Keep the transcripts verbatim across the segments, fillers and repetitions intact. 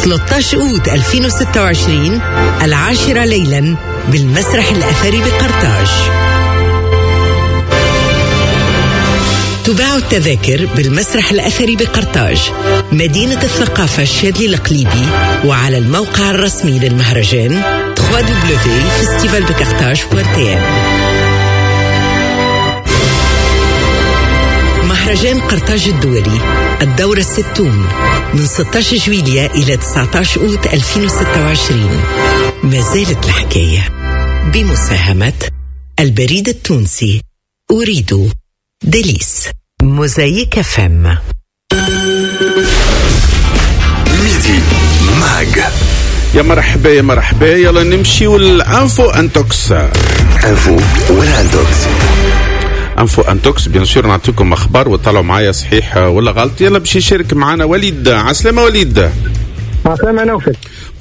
ثلاثة عشر أوت ألفين وستة وعشرين العاشرة ليلا بالمسرح الأثري بقرطاج. تباع التذاكر بالمسرح الأثري بقرطاج مدينة الثقافة الشاذلي القليبي، وعلى الموقع الرسمي للمهرجان دبليو دبليو دبليو دوت فيستيفال بقرطاج دوت تي ام. مهرجان قرطاج الدولي الدورة الستون من ستة عشر جويلية إلى تسعة عشر أوت ألفين وستة وعشرين. ما زالت الحكاية بمساهمة البريد التونسي أريد ديليس موزايك فم ميدي ماج. يا مرحبا يا مرحبا، يلا نمشي والانفو انتوكس. انفو ولا انتوكس؟ انفو انتوكس بيان سور، نعطيكم اخبار وطلعوا معايا صحيح ولا غلط. يلا باش يشارك معنا وليد. عسلامة وليد. عسلامة نوفل.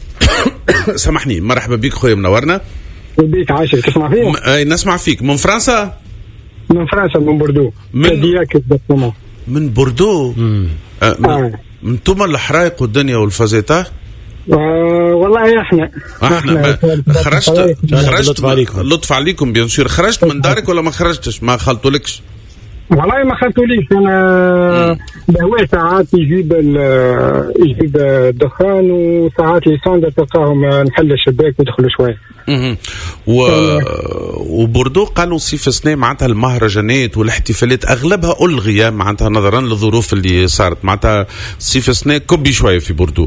سامحني، مرحبا بك خويا، منورنا. بيك عاشر. تسمع فيك؟ اي نسمع فيك. من فرنسا؟ من فرنسا، من بوردو. من من بوردو. آه. آه. من توما الحرايق والدنيا والفازيتا. آه والله احنا احنا خرجت خرجت لطف عليكم لطف عليكم بيان سور. خرجت من دارك ولا ما خرجتش؟ ما خلطولكش؟ والله ما خلطوليش انا. بهوى ساعات يجيب يجيب الدخان، وساعات يساند تلقاهم نحل الشباك ويدخلوا شويه. و... وبوردو قالوا صيف سنة معناتها المهرجانات والاحتفالات اغلبها الغيا معناتها نظرا للظروف اللي صارت. معناتها صيف سنة كبي شويه في بوردو.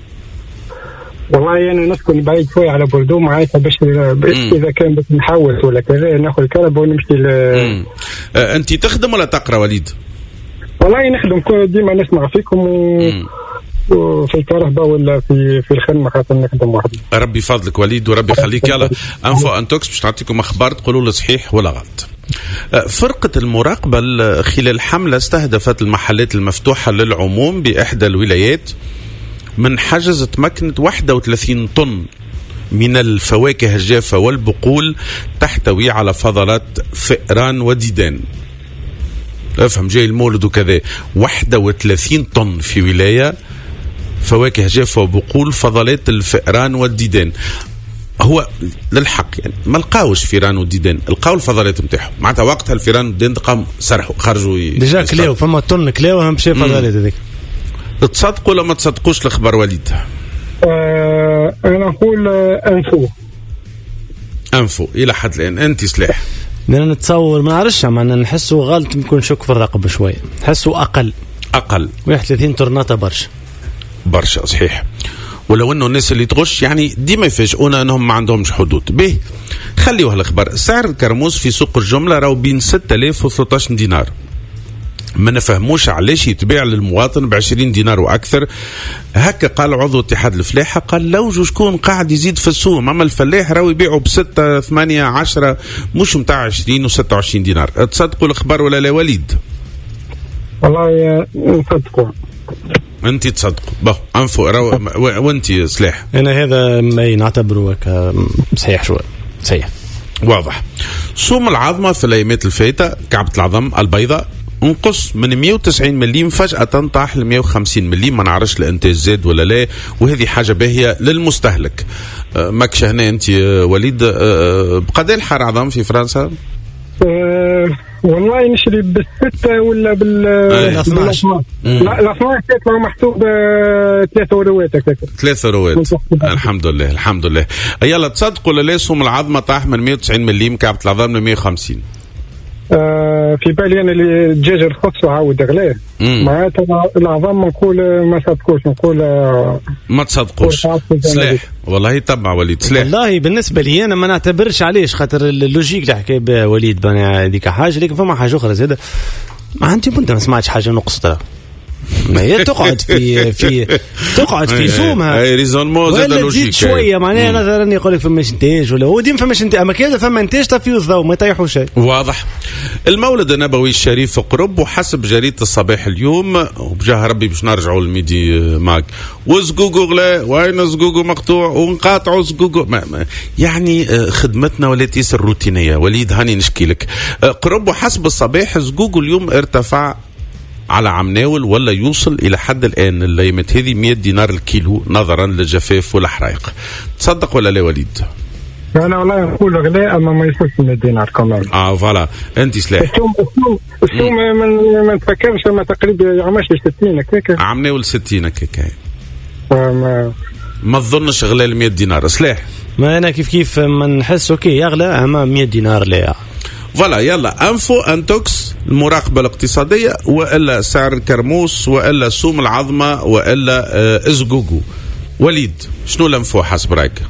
والله انا يعني نسكن بعيد شويه على بوردو، معناتها باش اذا كان باش نحوس ولا كذا ناخذ الكهرباء ونمشي ل... أه انت تخدم ولا تقرا وليد؟ والله نخدم، ديما نسمع فيكم و... وفي الكهرباء ولا في في الخدمه، خاطر نخدم وحدي. ربي فضلك وليد وربي يخليك. يلا انفو انتوكس باش نعطيكم اخبار تقولوا لي صحيح ولا غلط. فرقة المراقبة خلال حملة استهدفت المحلات المفتوحة للعموم بإحدى الولايات من حجز تمكنت واحد وثلاثين طن من الفواكه الجافة والبقول تحتوي على فضلات فئران وديدان. افهم جاي المولد وكذا، واحد وثلاثين طن في ولاية فواكه جافة وبقول فضلات الفئران والديدان. هو للحق يعني ما لقاوش فيران وديدان، لقاو الفضلات نتاعهم. معناتها وقتها الفيران والديدان قام سرحوا خرجوا ديجا كلاو، فما طن كلاو مشى فضلات هذيك. تصدقوا ولا ما تصدقوش الخبر وليد؟ آه انا نقول انفو انفو الى حد الان. انت سلاح؟ انا نتصور ما نعرفش، معناها نحسه غلط، يمكن شك في الرقم شويه، نحسه اقل اقل واحد وثلاثين طرناطه برشا برشا صحيح. ولو انه الناس اللي تغش يعني ديما يفاجئونا انهم ما عندهمش حدود. به خليوها الخبر. سعر الكرموز في سوق الجمله راهو بين ستة آلاف و ثلاثة عشر دينار. ما نفهموش علاش يتباع للمواطن بعشرين دينار واكثر. هكا قال عضو اتحاد الفلاحه، قال لو شكون قاعد يزيد في السوق، اما الفلاح راهو يبيعوا بستة ثمانية عشرة مش متاع عشرين وستة وعشرين دينار. تصدقوا الخبر ولا لا وليد؟ والله نصدقوا. انت تصدقوا؟ باه انفو وانت سلاح؟ انا هذا ما نعتبره صحيح شويه صحيح واضح. سوم العظمه في الايامات الفايته، كعبه العظم البيضاء انقص من مئة وتسعين مليم فجأة طاح ل مئة وخمسين مليم. ما نعرفش الانتاج زاد ولا لا، وهذه حاجة باهية للمستهلك. أه ماكش هنا انت وليد. أه بقدر الحار عظام في فرنسا؟ أه والله نشري بالستة ولا بال اثنا عشر. لا لا اثنا عشر محسوب ثلاثة اوروات هكاك. ثلاثة اوروات الحمد لله الحمد لله. يلا تصدقوا ولا لا سوم العظمة طاح من مئة وتسعين مليم كعبة العظام ل مئة وخمسين؟ آه في بالي انا اللي الدجاج رخص وعاود غلاه. معناتها العظام نقول ما صدقوش، نقول آه ما تصدقوش. سلاح والله تبع وليد سلاح. والله بالنسبه لي انا ما نعتبرش علاش، خاطر اللوجيك اللي حكى بها وليد بنا هذيك حاجه، لكن فما حاجه اخرى زاده ما عندي بنت ما سمعتش حاجه نقص ترى. ما هي تقعد في في تقعد في سومها اي ريزونمون زاد لوجيك شويه. معناها مثلا يقول لك فماش انتاج ولا هو ديما فماش انتاج، اما كذا فما انتاج طفيو الضوء ما يطيحوا شيء. واضح. المولد النبوي الشريف قرب، وحسب جريده الصباح اليوم وبجاه ربي باش نرجعوا للميدي ماك وزقوقو غلا وين زقوقو مقطوع ونقاطعوا زقوقو ما ما يعني خدمتنا ولات ياسر روتينيه. وليد هاني نشكي لك قرب، وحسب الصباح زقوقو اليوم ارتفع على عمناول ولا يوصل إلى حد الآن الأيامات هذه مئة دينار الكيلو نظرا للجفاف والحرائق. تصدق ولا لا وليد؟ انا والله نقول غلاء اما ما يوصلش مئة دينار كمان. اه فوالا. انت سلاح السوم السوم السوم ما ما نتفكرش اما تقريبا يعمش ستين هكاك. عمناول ستين هكاك. ما ما تظنش غلاء مئة دينار سلاح؟ ما انا كيف كيف ما نحس اوكي يغلى اما مئة دينار لا. فوالا يلا انفو انتوكس المراقبه الاقتصاديه والا سعر الكرموس والا سوم العظمه والا آه ازقوقو. وليد شنو الانفو حسب رايك؟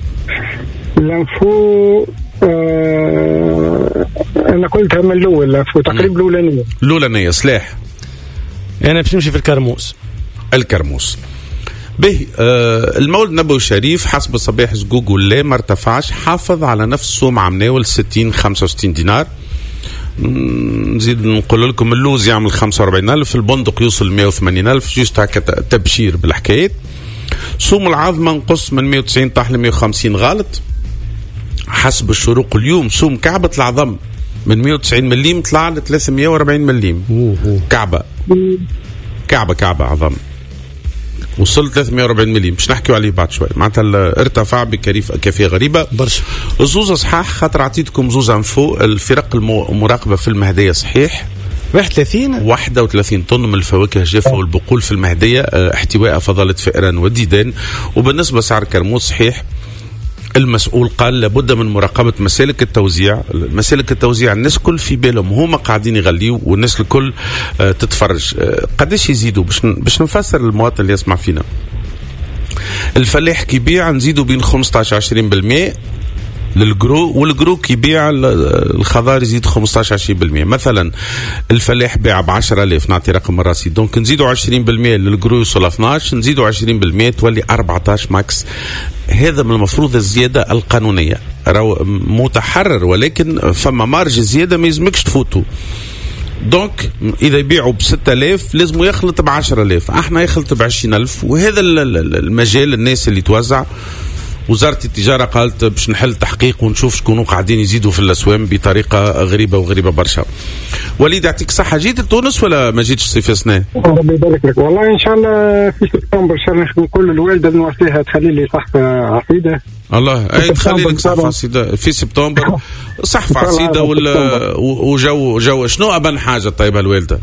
الانفو آه انا قلتها من الاول الانفو تقريبا الاولانيه. الاولانيه سلاح؟ انا باش نمشي في الكرموس. الكرموس. به آه المولد النبوي الشريف حسب صباح زقوق ولا ما ارتفعش، حافظ على نفس سوم عمناول ستين خمسة وستين دينار. نزيد نقول لكم اللوز يعمل خمسة وأربعين ألف، البندق يوصل مئة وثمانين ألف، جوست هكا تبشير بالحكايات. سوم العظمة نقص من مئة وتسعين طاح ل مئة وخمسين غالط حسب الشروق اليوم. سوم كعبة العظم من مئة وتسعين مليم طلع ل ثلاثمئة وأربعين مليم. كعبة كعبة كعبة عظم وصل ثلاثمئة وأربعين مليم، باش نحكيو عليه بعد شوي. معناتها ارتفع بكريف كيفية غريبة برشا. الزوزة صحاح خاطر عطيتكم زوزة انفو. الفرق المراقبة في المهدية صحيح واحد وثلاثين واحد وثلاثين طن من الفواكه الجافة والبقول في المهدية، احتواء فضلة فئران وديدان. وبالنسبة سعر كرموس صحيح المسؤول قال لابد من مراقبة مسالك التوزيع. مسالك التوزيع الناس كل في بالهم هما قاعدين يغليوا والناس الكل اه تتفرج. اه قداش يزيدوا باش باش نفسر المواطن اللي يسمع فينا. الفلاح كيبيع نزيدوا بين خمسطاش عشرين بالمئة للجرو، والجرو كيبيع الخضار يزيد خمسطاش عشرين بالمئة. مثلا الفلاح باع ب عشرة آلاف نعطي رقم راسي، دونك نزيدوا عشرين بالمئة للجرو يوصل اثناش، نزيدوا عشرين بالمئة تولي أربعطاش ماكس. هذا من المفروض الزيادة القانونية، راهو متحرر ولكن فما مارج زيادة ما يلزمكش تفوتوا. دونك إذا يبيعوا بستة آلاف لازم يخلط بعشرة آلاف، احنا يخلط بعشرين ألف. وهذا المجال الناس اللي توزع. وزارة التجارة قالت باش نحل تحقيق ونشوف شكونوا قاعدين يزيدوا في الأسوام بطريقة غريبة وغريبة برشا. وليد يعطيك صحة، جيت لتونس ولا ما جيتش صيف سنة؟ ربي يبارك لك. والله إن شاء الله في سبتمبر إن شاء الله نقول للوالدة نوصيها تخلي لي صحفة عصيدة. الله أي تخلي لك صحفة عصيدة في سبتمبر. صحفة عصيدة ولا وجو جو شنو أبن حاجة طيبة الوالدة؟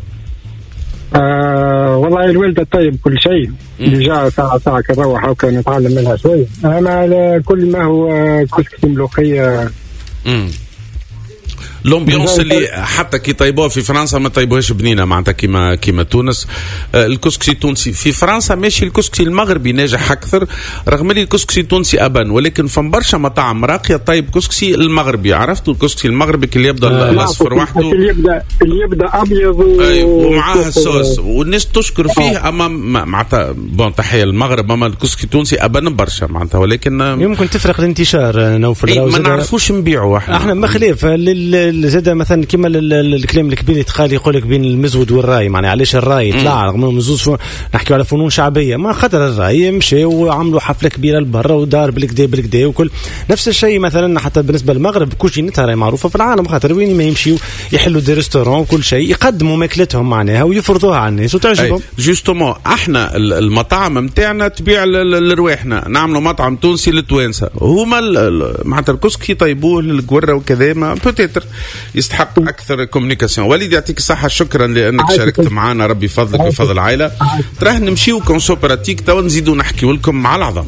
آه والله الوالدة طيب كل شيء، اللي جاء ساعة ساعة كنروح أو كنتعلم منها شوية. أما كل ما هو كسكسي ملوخية. امم لومبيونس اللي حتى كي طيبوها في فرنسا ما طيبوهاش بنينه معناتها كيما كيما تونس. آه الكسكسي التونسي في فرنسا ماشي، الكسكسي المغربي ناجح اكثر رغم اللي الكسكسي التونسي ابان، ولكن فم برشا مطاعم راقيه طيب كسكسي المغربي. عرفتوا الكسكسي المغربي اللي يبدا آه الاصفر وحده اللي يبدا اللي يبدا ابيض و... أيوة ومعاه الصوص والناس تشكر فيه. آه. اما معناتها بون تحيه المغرب، اما الكسكسي التونسي ابان برشا معناتها، ولكن يمكن تفرق الانتشار نوفل. إيه ما نعرفوش نبيعوا احنا احنا مخليف زاد مثلا كيما الكلام الكبير يتخالي يقول لك بين المزود والراي. معناها علاش الراي طلع رغم انه مزود نحكيو على فنون شعبيه، ما خاطر الراي مشى وعملوا حفله كبيره لبرا ودار بالكدا بالكدا وكل نفس الشيء. مثلا حتى بالنسبه للمغرب كوجينتها راهي معروفه في العالم، خاطر وين ما يمشيوا يحلوا دي ريستورون وكل شيء يقدموا ماكلتهم معناها ويفرضوها على الناس وتعجبهم. جوستومون احنا المطاعم نتاعنا تبيع لرواحنا، نعملوا مطعم تونسي للتوانسه هما معناتها الكسكي طيبوه للقوره وكذا، ما بوتيتر يستحق اكثر كومونيكاسيون. وليد يعطيك الصحه، شكرا لانك شاركت معنا، ربي يفضلك ويفضل العائله. راه نمشيو كونسو براتيك توا نزيدو نحكيو لكم مع العظم.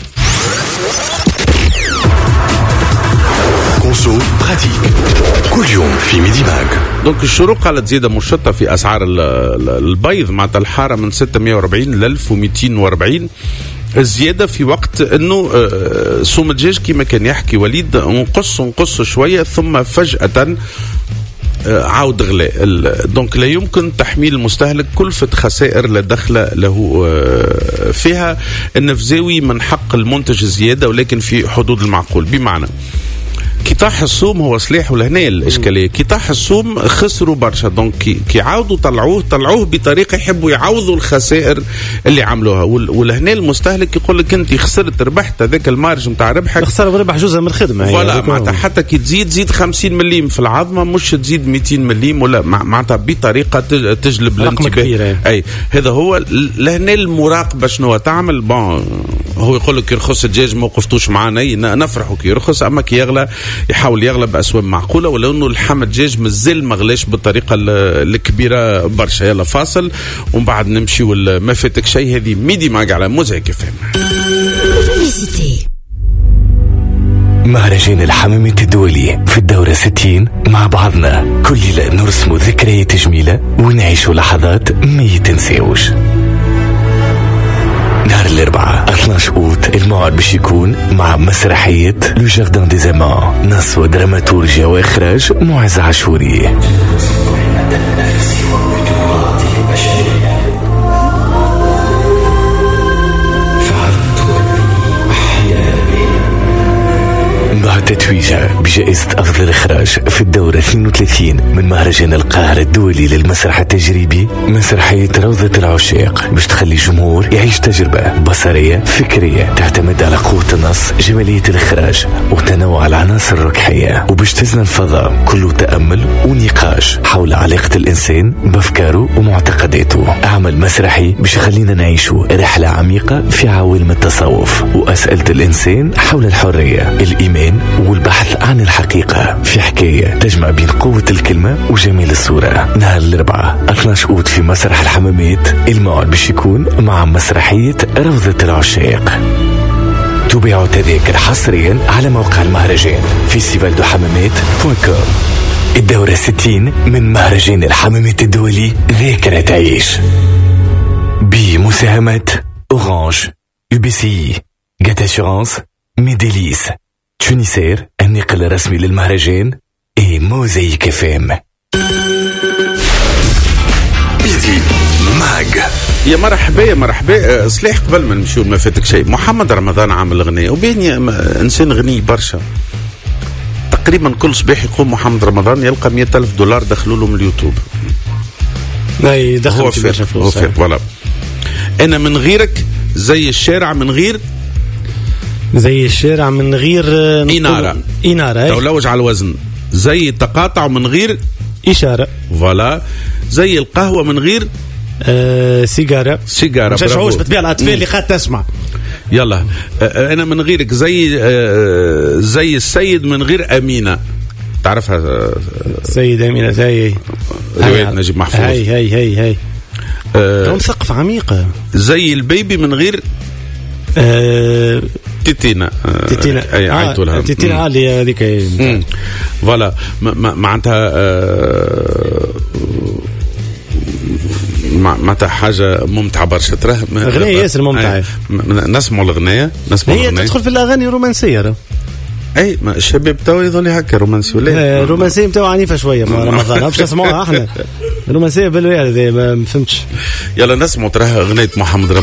كونسو براتيك كل يوم في ميدي ماغ. دونك الشروق قالت زياده مشطه في اسعار البيض معناتها الحاره من ستمئة وأربعين ل ألف ومئتين وأربعين. الزيادة في وقت انه سوم الدجاج كما كان يحكي وليد نقص نقص شوية ثم فجأة عاود غلاء. دونك لا يمكن تحميل المستهلك كلفة خسائر لا دخل له فيها. النفزاوي من حق المنتج الزيادة ولكن في حدود المعقول. بمعنى كي طاح الصوم هو صليح ولهنا الاشكاليه، كي طاح الصوم خسروا برشا، دونك كي, كي عاودوا طلعوه طلعوه بطريقه يحبوا يعوضوا الخسائر اللي عملوها، ولهنا المستهلك يقول لك انت خسرت ربحت هذاك المارج نتاع ربحك، خسر وربح جزء من الخدمه. فوالا معناتها حتى كي تزيد زيد خمسين مليم في العظمه، مش تزيد مئتين مليم ولا معناتها بطريقه تجلب الانتباه. اي هذا هو لهنا المراقبه شنو تعمل. بون هو يقول لك يرخص الدجاج ما وقفتوش معانا، نفرحوا كي يرخص، اما كي يغلى يحاول يغلى باسواق معقوله، ولو انه اللحم الدجاج مازال ما غلاش بالطريقه الكبيره برشا. يلا فاصل ومن بعد نمشي وما فاتك شيء. هذه ميدي ماج على موزايك اف ام. مهرجان الحمامة الدولي في الدورة ستين مع بعضنا، كل ليلة نرسم ذكريات جميلة ونعيش لحظات ما يتنسيوش. نهار الأربعاء اثناش أوت الموعد باش يكون مع مسرحية لو جاردان دي زمان، نص ودراماتورجيا وإخراج معز عاشوري. بعد تتويجها بجائزة أفضل إخراج في الدورة اثنين وثلاثين من مهرجان القاهرة الدولي للمسرح التجريبي، مسرحية روضة العشاق باش تخلي الجمهور يعيش تجربة بصرية فكرية تعتمد على قوة النص، جمالية الإخراج وتنوع العناصر الركحية، وباش تزن الفضاء كله تأمل ونقاش حول علاقة الإنسان بأفكاره ومعتقداته. عمل مسرحي باش يخلينا نعيشوا رحلة عميقة في عوالم التصوف وأسئلة الإنسان حول الحرية، الإيمان والبحث عن الحقيقة، في حكاية تجمع بين قوة الكلمة وجمال الصورة. نهار الأربعاء اثناش أوت في مسرح الحمامات، الموعد باش يكون مع مسرحية روضة العشاق. تباعوا تذاكر حصريا على موقع المهرجان فيستيفال دو حمامات دوت كوم. الدورة ستين من مهرجان الحمامات الدولي، ذاكرة تعيش، بمساهمة أورانج، يو بي سي، جات أسيورانس، ميديليس، تونيسير النقل الرسمي للمهرجان، اي موزايك اف ام. ميدي ماج. يا مرحبا يا مرحبا. صليح قبل ما نمشيو ما فاتك شيء، محمد رمضان عامل غنية وبين انسان غني برشا، تقريبا كل صباح يقوم محمد رمضان يلقى مئة ألف دولار دخلوا له من اليوتيوب. اي دخل في برشا فلوس. فوالا انا من غيرك زي الشارع من غير زي الشارع من غير إنارة إنارة تولوج على الوزن، زي التقاطع من غير إشارة، فوالا زي القهوة من غير آه سيجارة سيجارة. مش عوش بتبيع الأطفال اللي خد تسمع. يلا آه أنا من غيرك زي آه زي السيد من غير أمينة، تعرفها آه السيد أمينة زي رواية نجيب محفوظ. هاي هاي هاي هاي آه مثقف عميقة. زي البيبي من غير آه تيتينا آه تيتينا اي عيطوا لها تيتينا اللي هذيك فوالا معناتها معناتها حاجه ممتعه برشا. تراه اغنيه ياسر ممتعه، نسمعوا الاغنيه نسمعوا هي الاغنيه تدخل في الاغاني الرومانسيه. اي ما الشباب تو يظل هكا رومانسي ولا الرومانسيه نتاعو عنيفه شويه مع رمضان، باش نسمعوها احنا الرومانسيه بالوالد ما فهمتش. يلا نسمعوا تراه اغنيه محمد